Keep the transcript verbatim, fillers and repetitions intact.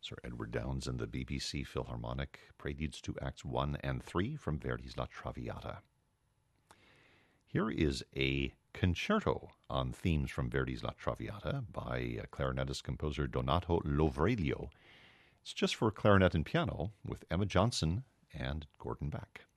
Sir Edward Downes and the B B C Philharmonic, Preludes to Acts one and three from Verdi's La Traviata. Here is a concerto on themes from Verdi's La Traviata by clarinetist composer Donato Lovreglio. It's just for clarinet and piano with Emma Johnson and Gordon Beck.